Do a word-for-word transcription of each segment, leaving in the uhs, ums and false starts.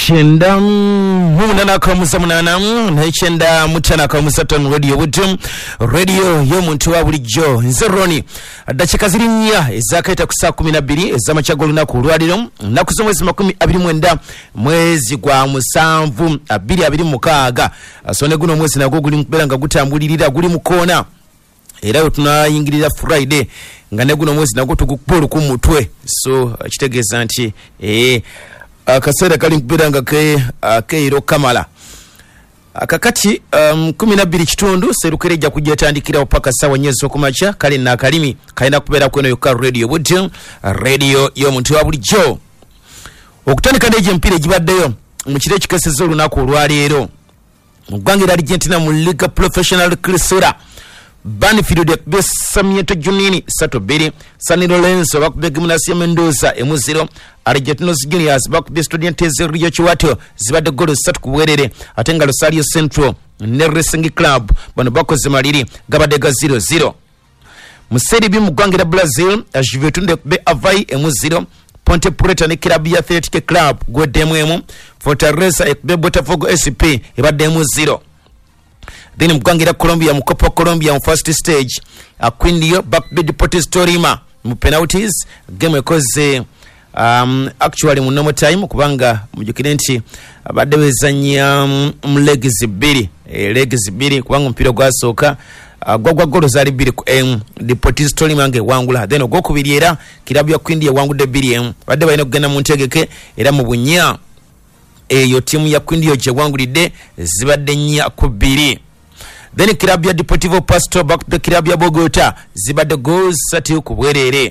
chenda munana kamusa munana na chenda mutana kamusa ton radio wutum radio yo muntu wa bulijjo nzeroni adachika ziri nya ezakaita kusa kumi na bbiri ezamachagolo na kulwadiro na kusomwezi makumi abiri mwenda mwezi gwa musanvu abiri abiri mukaga asone guno mwezi nago guli mberanga gutambulirira guli mukona era tunayingirira Friday ngane guno mwezi nago tugukpolo ku mutwe so kitegeza nti eh akasera kali mberanga ke keiro kamala akakati um, kumi na bbiri kitundu serukereja kujatandikira opaka sawa nyezo kumacha kali na kalimi kaina kubera kweno yoka radio budum radio yo muntu wa bulijjo okutandika ndeje mpire gibaddeyo mu kire kikeseze olunaku olwaleero mu ggwanga Argentina mu Liga Professional Crisura Banfield de Besamieto Junini Sato Biri San Lorenzo bakube Gimnasia Mendoza emuziro Argentinos Juniors bakube Estudiantes Rio Chiwato zibade golo satu kuwerere atenga Rosario Central ne Racing Club bano bakoze maliri gabade ga zero zero Museri bi mugwangira Brazil Juventude be Avai emuziro Ponte Preta ne Kirabia Athletic Club godemwemu Fortaleza ekbe Botafogo S P ebade emuziro Then mkwangira Colombia mkopa Colombia mu first stage akwindiyo Bakbe Deportes Tolima mu penalties game ekoze um, actually mu normal time kubanga mujukire nti abadde bezanya mu legs bbiri e, legs bbiri kubanga mpira gwasoka uh, gwagwa golo zali bbiri ku em Deportes Tolima nge wangula then ogokubiri era kirabu ya kwindiyo wangude bbiri em badde bayina kugenda mu ntegeke era mu bunya eyo timu ya kwindiyo je wangulide zibadde nya ku bbiri. Then Kirabia Deportivo Pasto back to Kirabia Bogota zibade goals sati kubwerere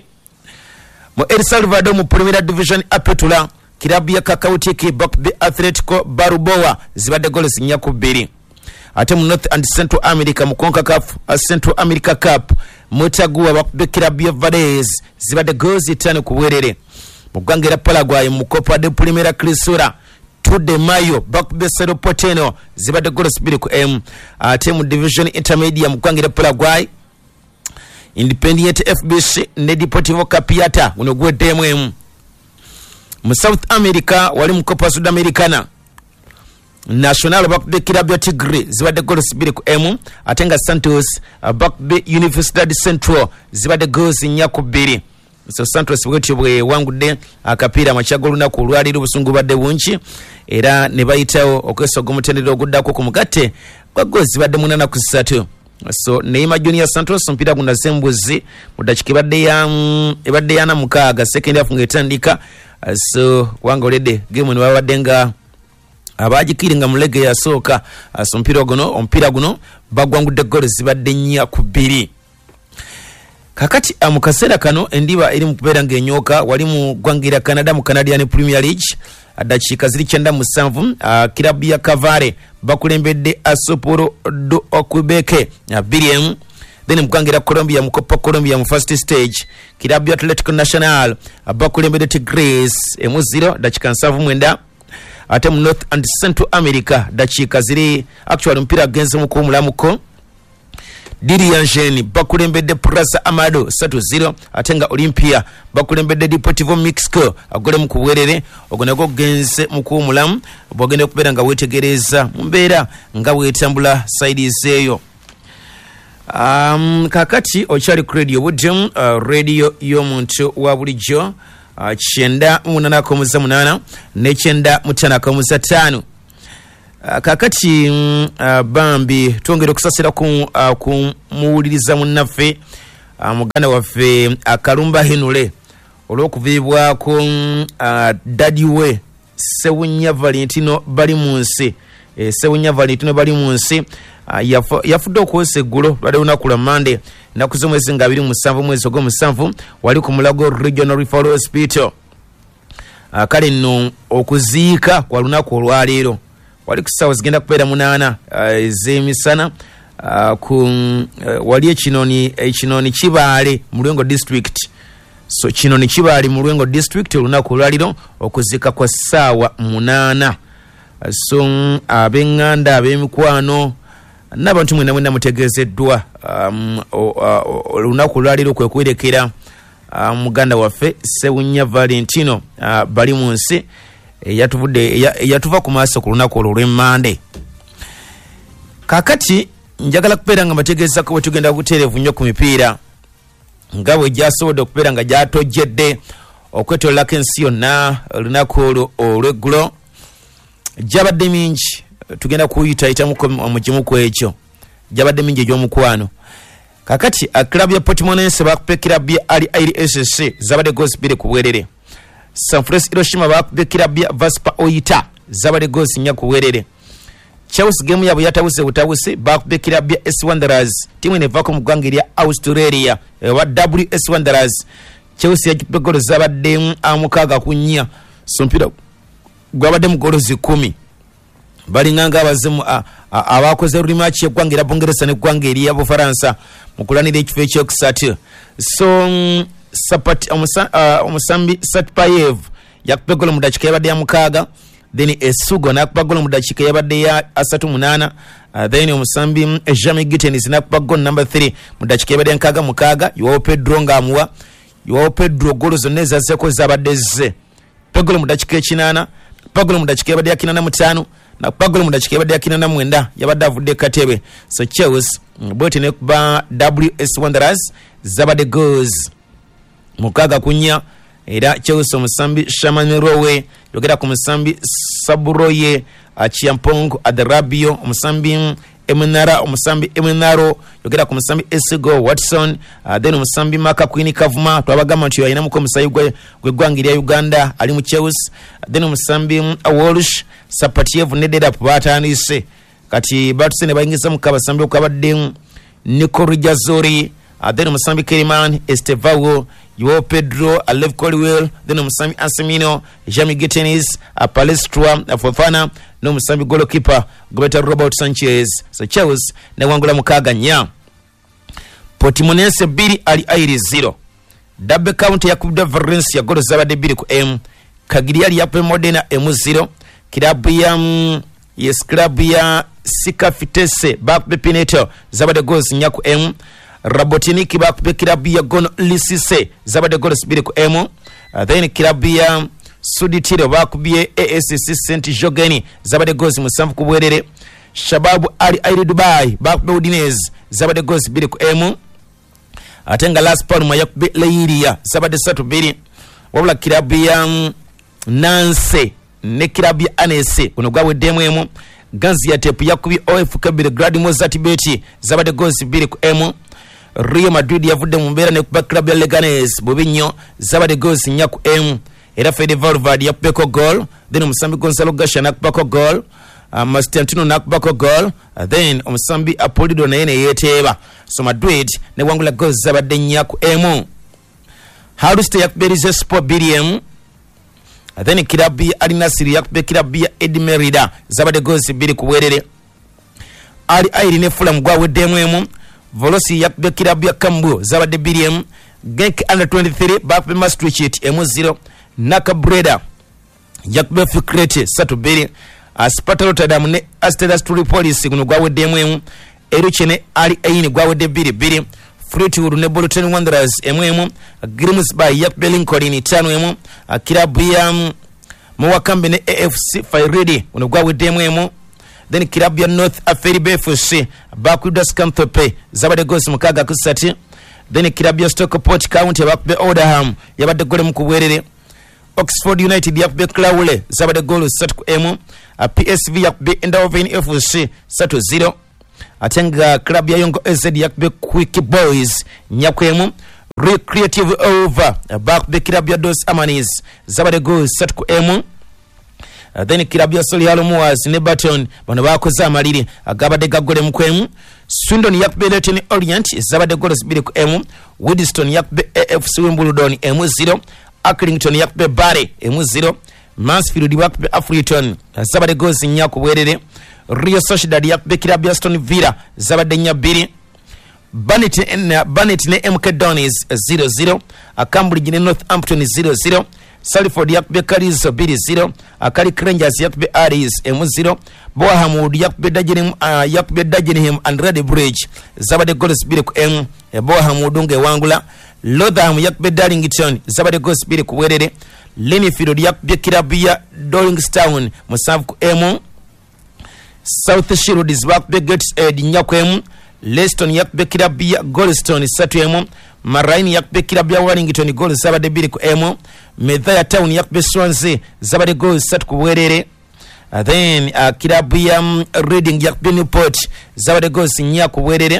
mu El Salvador mu Primera Division Apetula Kirabia Kakautiki back the Atletico Baruboa zibade goals nyakubiri ate mu North and Central America mu CONCACAF Central America Cup Motagua back the Kirabia Valdez zibade goals itano kubwerere mu gwangera Paraguay mu Copa de Primera Crisura to de Mayo back the Cerro Porteño zibade goals biri ku M uh, team division intermediate mukwangira Paraguay Independiente F B C ne Deportivo Capiata uno gwete M mu South America wali mu Copa Sudamericana Nacional back the Kirabia Tigre zibade goals biri ku M atenga Santos uh, back the Universidad Central zibade goals nyakubiri so Santos bwetyo bwe wangude akapira machagolo na kulwalira busungu badde bunchi era ne bayitawo okwesoga omutendero oguddako ku mugate kwa gozi badde munana ku ssatu so Neymar Junior Santos mpira guna zembuzi mudakike badde ya ebadde yana mukaga second half ngetandika so wangolede game ne babadenga abajikiringa mulege ya soka so mpira guno ompira guno bagwangude goals zibadde nya ku bbiri. Kakati amukasera kano endiba eri mukubera ngenyoka wali mu gwangira Canada mu Canadian Premier League adachika ziri kyenda musanvu uh, Kirabia Cavare bakulembedde Asoporo do Okubeke abiri emu then mukwangira Colombia mu Copa Colombia mu first stage Kirabia Atletico Nacional bakulembedde Tigres emuziro dachika nsanvu mwenda ate mu North and Central America dachika ziri actually mpira genze mu kumulamuko Diri Yanjeni bakulembedde Plaza Amado three zero atenga Olympia bakulembedde Deportivo Mexico agole mu kuwerere ogonago genze mu kumulamu bogende kubera nga wetegereza mbeera nga wetambula side zeyo um kakati ochali radio budum uh, radio yo muntu wa bulijjo uh, chenda munana komuza munana ne chenda mutana komuza tano Uh, kakati uh, bambi tuongere kusasira ku uh, kumuwuliriza munaffe uh, muganda waffe akalumba uh, hinule olwokuvibwa ku uh, dadiwe Sewunya Valentino bali munsi e, Sewunya Valentino bali munsi uh, yafudde okwesa eggulo lwali lunaku lwa Monday naku z'omwezi nga abiri musanvu mwezi ogw'omusanvu wali ku Mulago Regional Referral Hospital uh, kale nno okuziika kwa lunaku olwaleero wali kusawa zigenda kupera munana uh, zemisana uh, ku uh, wali ekinoni ekinoni Kibale mu Lwengo district so kinoni Kibale mu Lwengo district olunaku olwaliro okuzika kwa sawa munana uh, so abenganda uh, abemikwano n'abantu mwena mwena mutegezeddwa um, olunaku olwaliro kwe kwerekera uh, muganda waffe Sewunya Valentino uh, bali munsi yatuvudde yatuva ku maaso ku lunaku olwo lw'emmande. Kakati njagala kubeera nga mbategeeza ko bwe tugenda buteerevu nnyo ku mipiira nga bwe gyasobodde okubeera nga gyatojedde okwetoolako ensi yonna olunaku olwo olw'eggulo. Gyabadde mingi, tugenda kuyitayitamuko omugimu ku ekyo, gyabadde mingi egy'omukwano. Kakati klabu ya Portimonense bakupe klabu ya Al Ahly S C zabadde goozi bbiri ku bwerere. Sanfrecce Hiroshima bakupe klabu ya Vaspa Oita zabadde goozi nnya ku bwerere. Chelsea game yabo yatawuse butawuse bakupe klabu ya S Wanderers, timu enevako mu ggwanga erya Australia wa W S Wanderers. Chelsea yagipe golo zabadde amukaaga ku nnya, so mpira gwabadde mu golo zikumi. Balinganga abazimu abakoze rematch y'eggwanga erya Bungereza n'eggwanga erya Bufaransa mu kulanira ekifo ekyokusatu. So Sapati omusambi Satpayev yakupe golo mu dakika yabadde ya mukaaga, then Esugo nakupa golo mu dakika yabadde ya asatu munana, uh, then omusambi Jamie Gittens nakupa golo number three mu dakika yabadde ya nkaaga mukaaga. Yoao Pedro ng'amuwa Yoao Pedro golo zonna ezazeeko zabadde ze. Pegolo mu dakika ekinana, pagolo mu dakika yabadde ya kinana mu ttaano, na pagolo mu dakika yabadde ya kinana mu mwenda yabadde avudde katebe. So Chelsea bwete ne kuba W S Wanderers zabadde goals mukaaga ku nnya. Era Chelsea omusambi Shaman Rowe yogera ku musambi Saburoye Chiampongo Adarabio, omusambi Emenara omusambi Emenaro yogera ku musambi Esigo Watson, uh, then omusambi Maka Queen Kavuma twabagamba nti yayina muko musayi gwe gw'eggwanga erya Uganda ali mu Chelsea, uh, then omusambi Walsh Sapatiev ne Dedap batandise kati batuse ne bayingiza mu kabasambi okabadde Nico Rijazori, uh, then omusambi Keriman Estevao, Yoao Pedro, Alev Colwell, then omusambi Ansemino, Jamie Gittens, Palestra, Fofana, no musambi goalkeeper Gobeta Robert Sanchez. So Chelsea ne wangula mukaaga nnya. Portimonense bbiri Al Ahly zero. Derby County yakubidde Valencia golo zabadde bbiri ku M. Cagliari yakupe Modena emu zero. Kilabu ya yes kilabu ya Sika Fitesse bakupe Pineto zabadde goals nnya ku M. Rabotiniki bakupe kilabu ya Gono Lisise zabadde goals bbiri ku M. Uh, then kilabu ya Suditiro bakubye A S C Saint Jogeni zabadde goals musanvu ku bwerere. Shababu Al Ahly Dubai bakubye Udinese zabadde goals bbiri ku M. Atenga Las Palmas yakubye Leiria zabadde ssatu bbiri. Wabula kilabu ya Nancy ne kilabu ya Annecy kuno gwaweddemu emu. Gaziantep yakubye O F K Belgrade Mozart Beti zabadde goals bbiri ku M. Real Madrid yavudde mu mbeera ne kuba kilabu ya Leganes bubi nnyo zabadde goals nnya ku M. Era Fede Valverde yakubeko goal, then omusambi Gonzalo Gasha nakubako goal, uh, Mastantino nakubako goal, uh, then omusambi Apolido naye ne yeteeba. So Madrid ne wangula goals zabadde nnya ku M. Haruste yakubye Rizzo Sport bbiri M. Uh, then kilabu ya Al Nassr yakubye kilabu ya Edi Merida zabadde goals bbiri ku bwerere. Al Ahly ne Fulham gwaweddemu emu. Volosi yakubye kilabu ya Cambuur zabadde bbiri M. Genk under twenty-three bakubye Maastricht emu zero. Nakabreda yakubye Fikrete ssatu bbiri. Sparta Rotterdam ne Asteras Tripolis guno gwaweddemu emu. Eruche ne Al Ain gwawedde bbiri bbiri. Fleetwood ne Bolton Wanderers emu emu. Grimsby yakubye Lincoln ttaano emu. Kilabu ya Mowakambe ne A F C Feyenoord guno gwaweddemu emu. Then kilabu ya North Aferibe F C bakubye Scunthorpe zabadde goals mukaaga ku ssatu. Then kilabu ya Stockport County bakubye Oldham yabadde gole mu kubwerere. Oxford United yakubye Clawle zabadde goals ssatu ku M. P S V yakubye Eindhoven F C ssatu zero. Atenga club ya Yongo S Z yakubye Quick Boys nnya ku M. Recreative Over bakubye kilabu ya Dos Amanis zabadde goals ssatu ku M. Uh, then kilabu ya Solihull Moors ne Baton bano bakoze amaliri agabadde gagole mu kwemu. Swindon yakubye Leyton Orient zabadde goals bbiri ku M. Woodstone yakubye A F C Wimbledon emu zero. Accrington yakubye Barry emu zero. Mansfield yakubye Afriton zabadde goals nnya ku bwerere. Real Sociedad yakubye kilabu ya Aston Villa zabadde nnya bbiri. Barnet ne Barnet ne M K Dons zero zero. Cambridge ne Northampton zero zero. Salford yakubye Kalizo bbiri zero. Cardiff Rangers yakubye Aris emu zero. Bournemouth yakubye Dagenham uh, yakubye Dagenham and Redbridge zabadde goals bbiri ku M. Bournemouth ng'ewangula. Lotham yakubye Darlington zabadde goals bbiri ku bwerere. Linfield yakubye kilabu ya Doringstown musanvu ku emu. South Shields bakubye Gateshead nnya ku emu. Leicester yakubye kilabu ya Goldstone ssatu emu. Marine yakubye kilabu ya Wellington goals zabadde bbiri ku emu. Medhaya Town yakubye Swansea zabadde goals ssatu ku bwerere. Uh, then uh, kilabu ya um, Reading yakubye Newport zabadde goals nnya ku bwerere.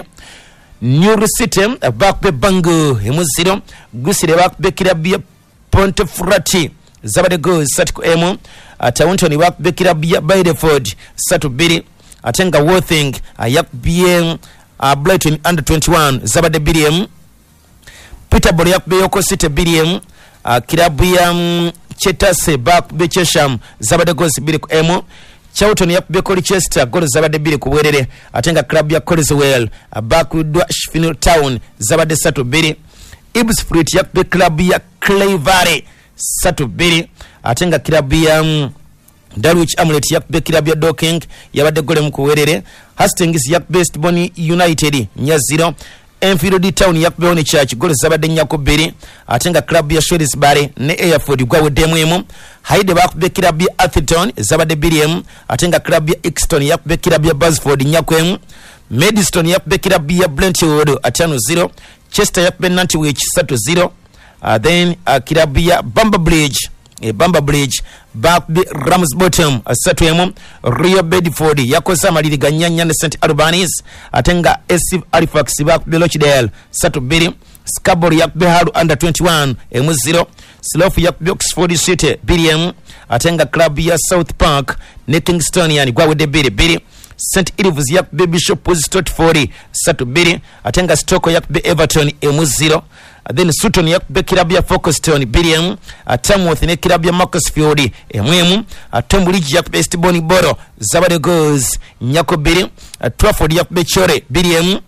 New City uh, bakubye Bangu emu zero. Gusire bakubye kilabu ya Pontefract zabadde goals ssatu ku emu. uh, Taunton bakubye kilabu ya Bideford ssatu bbiri. Ate nga Worthing uh, yakubye uh, Brighton under twenty-one zabadde bbiri emu. Peterborough yakubye Yoko City bbiri emu. uh, kilabu ya um, Chetase bakubye Chesham zabadde goals bbiri ku emu. Charlton yakubye Colchester goals zabadde bbiri ku bwerere. Ate nga club ya Coleswell uh, bakuddwa Sheffield Town zabadde ssatu bbiri. Ipswich yakubye club ya Clay Valley ssatu bbiri. Ate nga club ya um, Dulwich Hamlet yakubye club ya Dorking yabadde gole mu kuwerere. Hastings yakubye Eastbourne United nnya zero. Enfield Town yakubye Honeychurch goals zabadde nnya ku bbiri. Ate nga club ya Shrewsbury ne Airford gwaweddemu emu. Hyde bakubye club ya Atherton zabadde bbiri emu. Ate nga club ya Exton yakubye club ya Basford nnya ku emu. Maidstone yakubye club ya Brentwood atano zero. Chester yakubye Nantwich ssatu zero. Uh, then uh, club ya Bamba Bridge e Bamba Bridge bakubye Ramsbottom ssatu emu. Rio Bedford yakoze amaliriganya nnya ne St Albans. Ate nga S C Halifax bakubye Rochdale ssatu bbiri. Scarborough yakubye Hull under twenty-one emu zero. Slough yakubye Oxford City bbiri emu. Ate nga club ya South Park ne Kingstonian gwawedde bbiri bbiri. Saint Ives yakubye Bishop Stortford ssatu bbiri. Ate nga Stoke yakubye Everton emu zero. Then Sutton yakubye kilabu ya Folkestone bbiri emu. Tamworth ne kilabu ya Macclesfield emu emu. Tonbridge yakubye Eastbourne Borough zabadde goals nnya ku bbiri. Trafford yakubye Chore bbiri emu.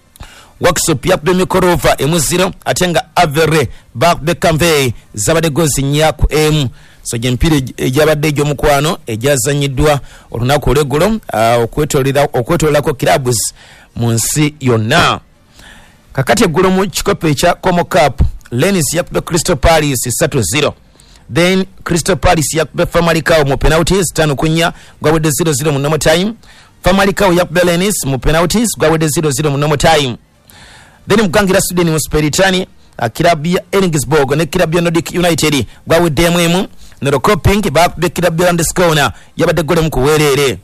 Worksop yakubye Mikorova emu zero. Ate nga Avere bakubye Canvey zabadde goals nnya ku emu. So gyempira egyabadde egy'omukwano egyazanyiddwa olunaku olw'eggulo uh, okwetololako kilabus mu nsi yonna. Kakati eggulo mu kikopo ekya Como Cup, Lens yakubye Crystal Palace ssatu zero. Then Crystal Palace yakubye Famalicao mu penalties ttaano ku nnya gwawedde zero zero mu normal time. Famalicao yakubye Lens mu penalties gwawedde zero zero mu normal time. Then mugangira Sweden mu Spiritani uh, kilabu ya Elfsborg ne kilabu ya Nordic United gwawedde emu emu. Norrköping bakubye kilabu ya Landskona yabadde gole mu kuweerere.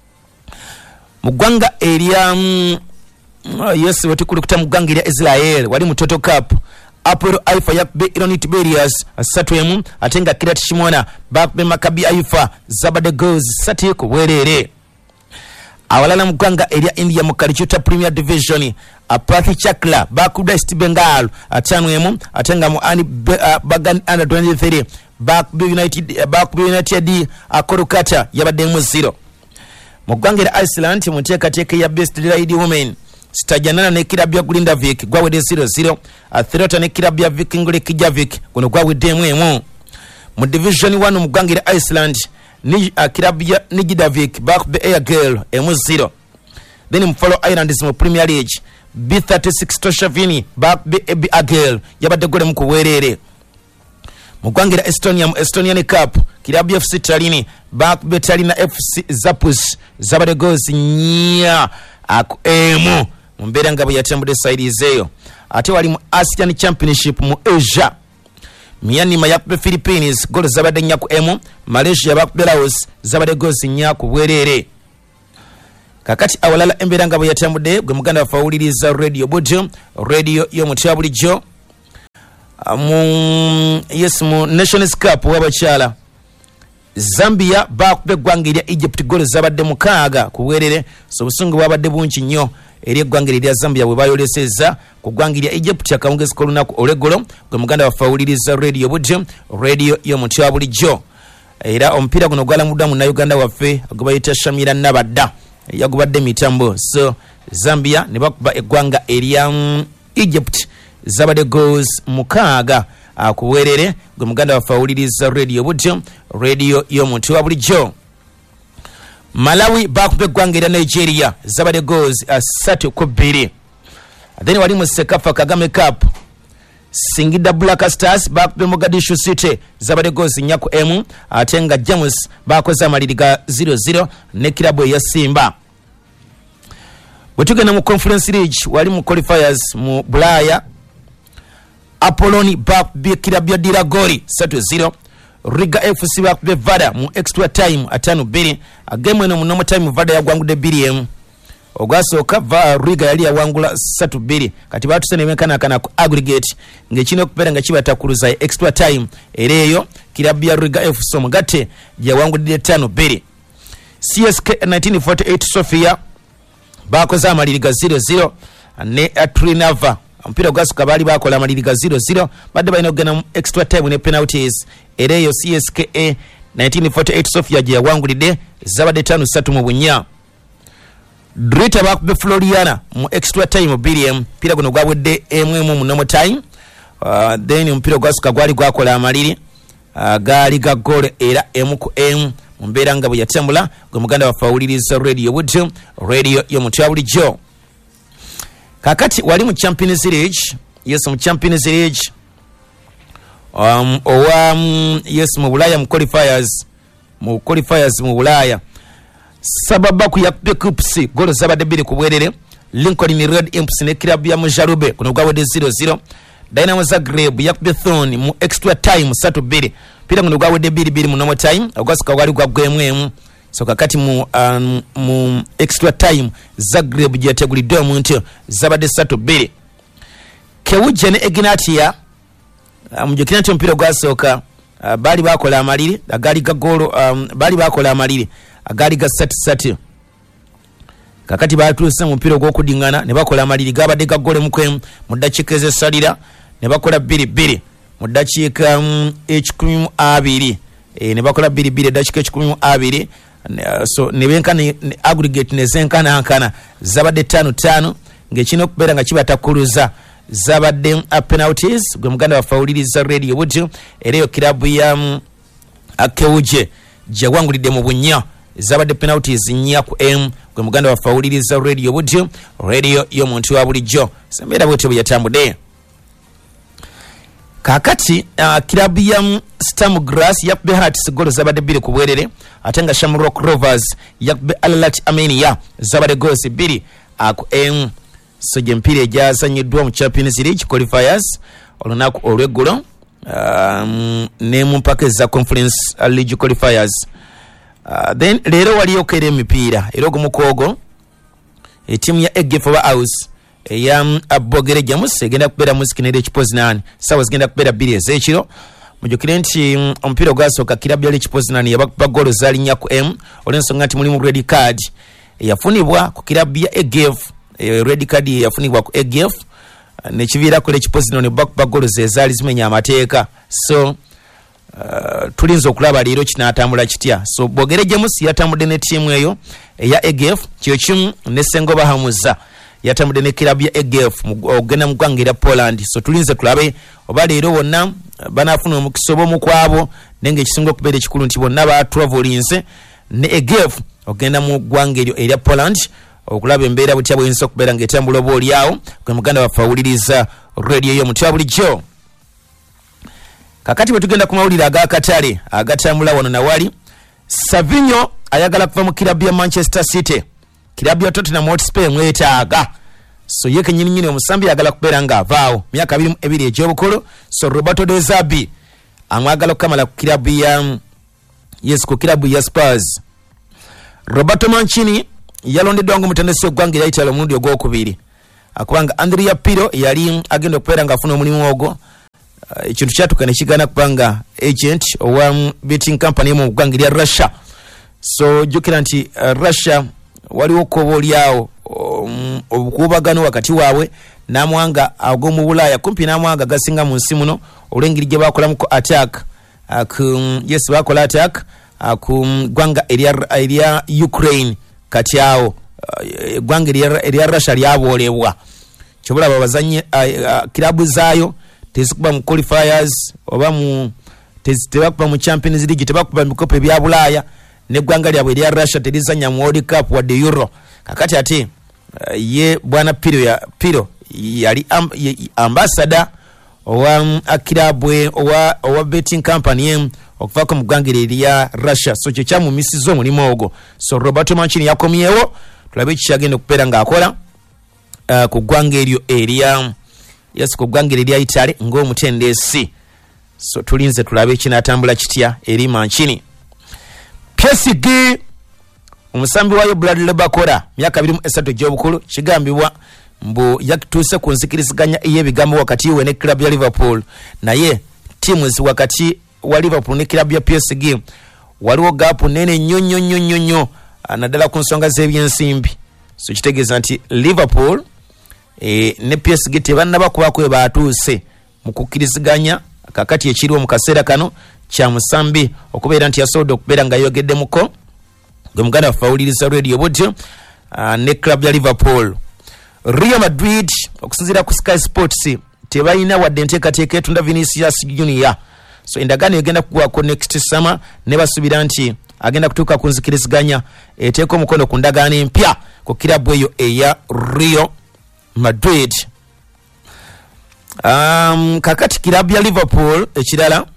Mu ggwanga erya um, yes wetukulukuta mu ggwanga erya Israel wali mu Toto Cup, Apollo Haifa yakubye Ironi Tiberias ssatu emu. Ate nga Kiryat Shimona bakubye Maccabi Haifa zabadde goals ssatu ku bwerere. Awalala mu ggwanga erya India mu Kalichuta Premier Division, Apathi Chakla bakubye East Bengal ataano emu. Ate nga mu Ani uh, Bagan under twenty-three bakubye United uh, bakubye United Akorukata yabadde emu zero. Mu ggwanga erya Iceland mu nteekateeka ya Best Lady Women, Stajanana ne kilabu ya Grindavik gwawedde zero zero. Atherota ne kilabu ya Viking Reykjavik guno gwawedde emu emu. Mu Division one mu ggwanga erya Iceland ni uh, kilabu ya Nijidavik bakubye Air Girl emu zero. Then mu Faroe Islands mu Premier League, B thirty-six Toshavini bakubye Ebi Agel yabadde gole mu kuweerere. Mu ggwanga erya Estonia mu Estonian Cup, kilabu ya F C Tallinn bakubye Tallinn F C Zapus zabadde goals nnya ku emu mu mbeera nga bwe yatambudde series eyo. Ate wali mu Asian Championship mu Asia, Myanmar yakubye Philippines goals zabadde nnya ku emu. Malaysia bakubye Laos zabadde goals nnya ku bwerere. Kakati awalala embeera nga bwe yatambudde gwe muganda waffe awuliriza Radio Budjo, radio y'omutya bulijjo. Mu yes mu Nations Cup w'abakyala, Zambia bakubye eggwanga erya Egypt goals zabadde mukaaga ku bwerere. So obusungu bwabadde bungi nnyo eri eggwanga erya Zambia bwe bayolesezza ku ggwanga erya Egypt akawungezi k'olunaku olw'eggulo gwe muganda waffe awuliriza Radio Budjo, radio y'omutya bulijjo. Era omupiira guno gwalamuddwa mu Uganda waffe gwe bayita Shamira Nabadda yagubadde mitambo. So Zambia ne bakuba eggwanga erya um, Egypt zabadde goals mukaaga uh, ku bwerere gwe muganda waffe awuliriza Radio Budjo, radio y'omuntu wa bulijjo. Malawi bakubye eggwanga erya Nigeria zabadde goals ssatu ku bbiri. Then wali mu Sekafa Kagame Cup, Singida Black Stars bakube Mogadishu City zabade gozi nyaku emu atenga Jamus bakoza amaliriga zero zero ne kilabu ya Simba. Bwetugenda mu Conference League wali mu qualifiers mu Bulaya Apoloni bakube kilabu ya Diragori three zero. Riga F C bakube Vada mu extra time atanu biri game eno mu normal time Vada yagwangude biri emu. Ogasoka va Riga yali yawangula three biri kati batusene mekana kana ku aggregate ngekino kupera nga kibatakuluza extra time ereyo kilabu ya Riga F C omugate yawangudde five biri. C S K nineteen forty-eight Sofia bakoza amaliriga zero zero ne Trinava mpira ogasoka bali bakola amaliriga zero zero badde balina okugenda extra time ne penalties ereyo C S K nineteen forty-eight Sofia yawangulidde zabadde five three mu bunya. Drita bakube Floriana mu extra time biri mpira guno gwabudde emu emu mu normal time. Uh, then mpira gwasuka gwali gwakola amaliri uh, gali ga goal era emu ku emu mu mbeera nga bwe yatambula gwe muganda wafawuliriza Radio Wood radio yo mutwabuli jo. Kakati wali mu Champions League yes mu Champions League um owa um, yes mu Bulaya mu qualifiers mu qualifiers mu Bulaya sababa ku yakube Kupsi golo zabade biri kubwerere Lincoln Red Imps ne kilabu ya Mujarube kuno gwabode zero zero. Dynamo Zagreb yakube Thorn mu extra time three biri pira kuno gwabode biri biri mu normal time ogasuka wali gwagwemwemu so kakati mu um, mu extra time Zagreb yategulidde omuntu zabade three biri. Kewuje ne Ignatia mujukira nti mpira gwasoka uh, bali bakola amaliri agali ga golo um, bali bakola amaliri agali ga sat sat kakati batuse mu mpira gw'okudingana ne bakola amaliri gabadde ga gole mukwemu mu dakiika ezesalira ne bakola biri biri mu dakiika um, ekikumi abiri e, ne bakola biri biri dakiika ekikumi abiri so ne benkana aggregate ne zenkana ankana zabadde tano tano ngekino okubeera nga kibatakuluza zabadde uh, penalties gwe muganda wafawuliriza Radio Wood ereyo kilabu ya um, Akewuje jawangulidde mu bunya zabadde penalties nya ku M gwe muganda wafawuliriza Radio Wood radio yo muntu wa bulijjo sembera bwete byatambude. Kakati uh, kilabu ya Stam Grass yakube Hearts golo zabadde biri kubwerere atenga Shamrock Rovers yakube Al-Lat Amenia zabadde goals biri aku M. So jempire ejazanyiddwa mu Champions League qualifiers olunaku olweggulo um, ne mu mpaka za Conference League qualifiers. Uh, then lero waliyo kere emipiira era ogumukogo etimu ya Egefo ba House eya Abogere Jamus egenda kubeera mu sikinere Kipozinani sawa zigenda kubeera bbiri ezekiro mujukire nti um, omupiira ogwasooka kilabu ya Kipozinani yabakuba golo zaali nnya ku M olw'ensonga nti mulimu red card eyafunibwa ku kilabu ya Egefo. E, red card yafunibwa ku E G F ne kivira kule Kipozinano ne bakuba golo ze zaali zimenya amateeka so uh, tulinze okulaba leero kinatambula kitya. So Bogere James yatambudde ne tiimu eyo eya E G F kyo kimu ne Sengo Bahamuza yatambudde ne kilabu ya E G F ogenda mu ggwanga erya Poland. So tulinze tulabe oba leero wonna banafuna omukisa omu kwabo nenge ekisinga okubeera ekikulu nti bonna batravelinze ne E G F ogenda mu ggwanga eryo erya Poland okulaba embeera butya bw'ensoka okubeera ng'etambula oba oliawo gwe muganda wafawuliriza radio yo mutya bulijjo. Kakati bwe tugenda ku mawulire ag'akatale agatambula wano nawali Savinho ayagala kuva mu kilabu ya Manchester City kilabu ya Tottenham Hotspur mwetaaga so ye kenyini nyini omusambi ayagala kubeera ng'avaawo myaka abiri ebiri egy'obukolo. So Roberto De Zerbi amwagala okukamala ku kilabu ya yes ku kilabu ya Spurs. Roberto Mancini yalondeddwa nga omutendesi ogwanga erya Italy omulundi ogwokubiri akubanga Andrea Pirlo yali agenda okubeera ng'afuna omulimu ogwo ekintu uh, kyatuka ne kigaana kubanga agent owa betting company mu ggwanga erya Russia. So jukira nti uh, Russia waliwo okuba olyawo um, obukuubagano wakati waabwe n'amawanga ag'omu Bulaaya kumpi n'amawanga gasinga mu nsi muno olw'engeri gye baakolamuko attack ak um, yes baakola attack ku ggwanga erya Ukraine kati awo eggwanga uh, erya Russia lyaboolebwa kyobulaba bazanye uh, uh, kilabu zaayo tezikuba mu qualifiers oba mu tebakuba mu Champions League tebakuba mu bikopo ebya Bulaaya n'eggwanga lyabwe erya Russia terizanya mu World Cup wadde Euro. Kakati ate uh, ye bwana Pirlo ya Pirlo yali amb, ye, ambassador owa akirabwe owa owa betting company okuva ku mugangire erya Russia so kyo kyamumisiza omulimu ogwo. So Roberto Mancini yakomyewo tulabe kikyagenda okubeera ng'akola uh, ku ggwanga eryo erya yes ku ggwanga erya Italy ng'omutendesi. So tulinze tulabe ekinatambula kitya eri Mancini. P S G omusambi wayo Bradley Bakora myaka abiri mu esatu gy'obukulu kigambibwa mbu yakituuse ku nzikiriziganya ey'ebigambo wakati we ne club ya Liverpool, naye timu zi wakati wa Liverpool ne club ya P S G waliwo gaapu nene nnyo nnyo nnyo nnyo nnyo naddala ku nsonga z'ebyensimbi. So kitegeeza nti Liverpool e, ne P S G tebannaba kubaako we baatuuse mu kukkiriziganya kakati ekiriwo mu kaseera kano kya musambi okubeera nti yasobodde okubeera nga yogeddemuko gwe muganda waffe radio butyo uh, ne club ya Liverpool. Real Madrid okusinziira ku Sky Sports tebalina wadde enteekateeka etunda Vinicius Junior. So endagaano egenda kugwako next summer ne basuubira nti agenda kutuuka ku nzikiriziganya eteeka omukono ku ndagaano empya ku kirabu eyo eya Real Madrid. Um, kakati kirabu ya Liverpool ekirala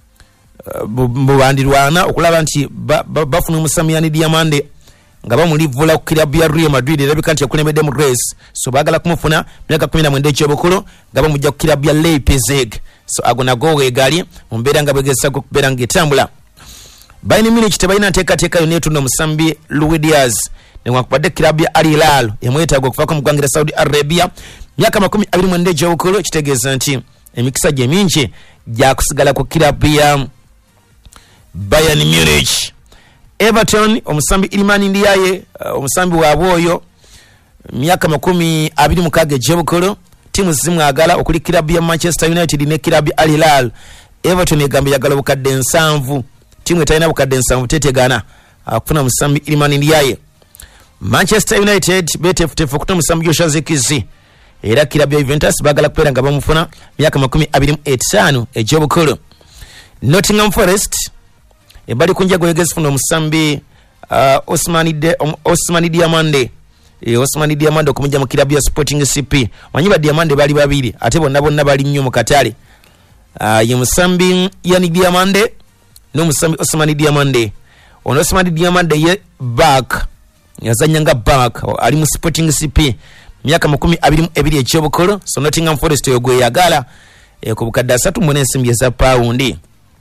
mubandirwana okulaba nti bafuna ba, ba Musamiyani Diamande nga bamulivula ku kirabu ya Real Madrid erabika nti yakulembedde mu race. So baagala kumufuna myaka kumi na mwenda eky'obukulu nga bamujja ku kirabu ya Leipzig. So ago nago weegali mu mbeera nga bwegesa okubeera ng'etambula. Bayern Munich tebalina nteekateeka yonna etunda omusambi Luis Diaz newankubadde kirabu ya Al Hilal emwetaaga okuvaako mu ggwanga lya Saudi Arabia myaka makumi abiri mu mwenda eky'obukulu. Kitegeeza nti emikisa gye mingi gyakusigala ku kirabu ya Bayern Munich. Everton omusambi Iliman Ndiaye uh, omusambi waabwe oyo myaka makumi abiri mu kaaga egy'obukulu timu zimwagala okuli kirabu ya Manchester United ne kirabu ya Al Hilal. Everton egamba yagala bukadde nsanvu, timu etalina bukadde nsanvu tetegana akufuna uh, musambi Iliman Ndiaye. Manchester United betefutefu okutona musambi Joshua Zirkzee era kirabu ya Juventus bagala kubeera nga bamufuna myaka makumi abiri mu etaano egy'obukulu. Nottingham Forest ebali kunjago yegezifuna omusambi uh, Osmani de um, Osmani Diamande e Osmani Diamande okumujja mu kirabu ya Sporting C P. Manyiba Diamande bali babiri ate bonna bonna bali nnyo mu katale. Uh, ye musambi Yani Diamande no musambi Osmani Diamande. Ono Osmani Diamande ye back yazanya nga back ali mu Sporting C P myaka makumi abiri mu ebiri eky'obukulu. So Nottingham Forest yogwe yagala e, ku bukadde asatu mu ensimbi eza paundi.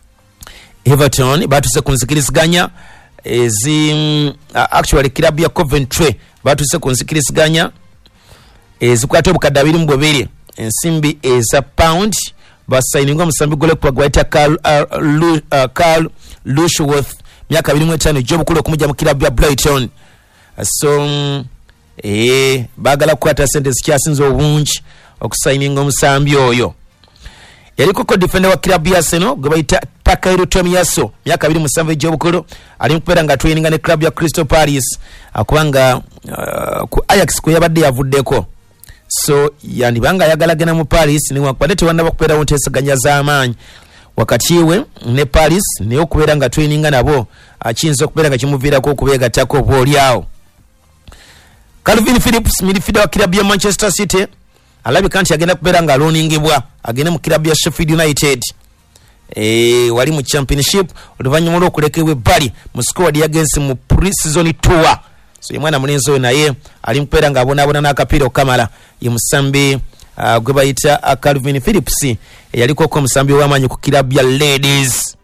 Everton batuse kunzikiriziganya ezi uh, actually kirabu ya Coventry batuse kunzikiriziganya ezikwata obukadde abiri mu bubiri ensimbi eza pound basaininga musambi gole kwa gwaita Carl uh, Lu, uh, Carl Lushworth myaka abiri mu etaano egy'obukulu okumujja mu kirabu ya Brighton. So um, eh bagala kukwata sente zikyasinza obungi okusaininga omusambi oyo. Yaliko ko defender wa kirabu ya Arsenal gwe bayita Takahiro Tomiyasu myaka abiri mu musanvu egy'obukulu ali mukubeera nga traininga ne club ya Crystal Palace akubanga uh, ku Ajax kwe yabadde yavuddeko. So yandibanga yagalagana mu Palace newankubadde tewannaba kubeerawo nteesaganya z'amaanyi wakati we ne Palace naye okubeera nga traininga nabo akiyinza okubeera nga kimuviirako okubeegattako oba oliawo. Calvin Phillips midfielder wa kirabu ya Manchester City alabika nti agenda kubeera nga aloningibwa agende mu kirabu ya Sheffield United. E, wali mu championship oluvannyuma lw'okulekebwa ebbali mu squad yagenze mu pre-season tour. So ye mwana mulenzi oyo naye ali mu kubeera ng'abonaabona n'akapiira okamala ye musambi uh, gwe bayita uh, Calvin Phillips eyaliko ko omusambi w'amaanyi ku kirabu ya Ladies.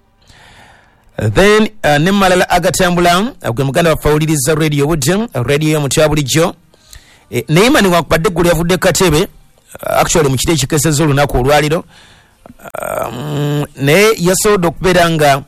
Then uh, ne malala agatambula uh, gwe muganda wafawuliriza radio budde radio y'omutya bulijjo e, Neymar wakubadde gulu yavudde katebe uh, actually mu kiti ekikeseza olunaku olwaliro um, naye yasobodde okubeera nga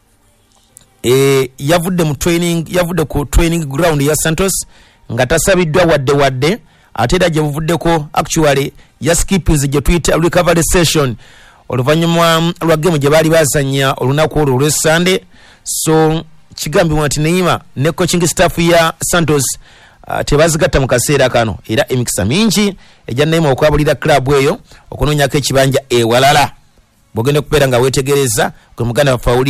e, yavudde mu training yavudde ku training ground ya Santos nga tasabiddwa wadde wadde ate era gye buvuddeko actually yaskipinze gye tuyita recovery session oluvannyuma lwa game gye baali bazanya olunaku olwo olw'Essande. So kigambibwa nti Neymar ne coaching staff ya Santos uh, tebazigatta mu kaseera kano era emikisa mingi ejja Neymar okwabulira club eyo okunoonyako ekibanja ewalala bw'ogenda okubeera nga weetegereza gwe muganda waffe